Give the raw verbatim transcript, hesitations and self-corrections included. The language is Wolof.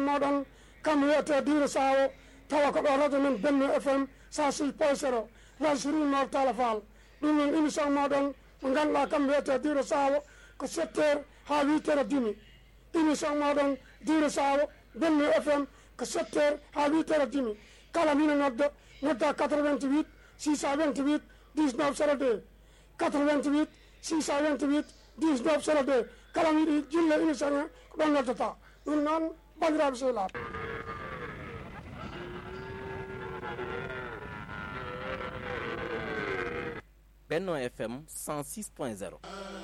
moɗon kam wiyete Dira Sawo tawa ko ɗo radio men Benno F M cent six point zéro wasiri Mor Talla Fall ɗum noon émission moɗon mo ganduɗa kam wiyete Dira Sawo ko sept heures ha huit heures demi émission moɗon Dira Sawo Benno F M ko sept heures ha huit heures demi kala mina nodda nodda quatre-vingt-huit six cent vingt-huit dix-neuf zéro deux quatre-vingt-huit six cent vingt-huit dix-neuf zéro deux kala mi yiɗi jille émission he ko ɗon noddata ɗum noon bandiraɓe sehlaɓe Benno F M cent six point zéro